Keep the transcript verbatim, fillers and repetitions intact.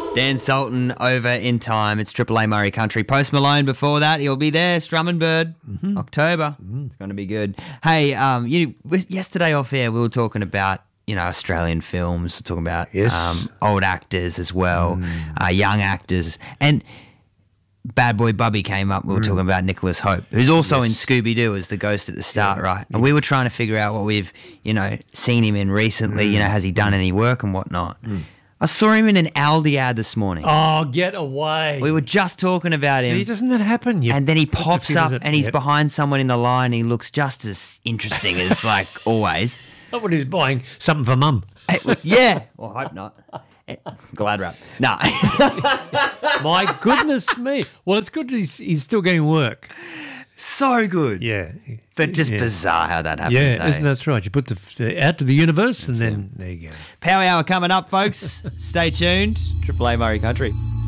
Dan Sultan over in time. It's Triple A Murray Country. Post Malone before that. He'll be there. Strumming Bird. Mm-hmm. October. Mm-hmm. It's going to be good. Hey, um, you yesterday off air we were talking about, you know, Australian films. We're talking about yes. um, old actors as well, mm. uh, young actors. And Bad Boy Bubby came up. We were mm. talking about Nicholas Hope, who's also yes. in Scooby-Doo as the ghost at the start, yeah. right? And we were trying to figure out what we've, you know, seen him in recently. Mm. You know, has he done any work and whatnot? Mm. I saw him in an Aldi ad this morning. Oh, get away. We were just talking about him. See, doesn't that happen? You and then he pops up and he's yep. behind someone in the line. He looks just as interesting as, like, always. Not when he's buying something for mum. Yeah. Well, I hope not. Glad wrap. No. My goodness me. Well, it's good he's, he's still getting work. So good. Yeah. But just yeah. bizarre how that happens. Yeah, eh? isn't that right? You put the, the out to the universe and That's then it. there you go. Power Hour coming up, folks. Stay tuned. Triple A Murray Country.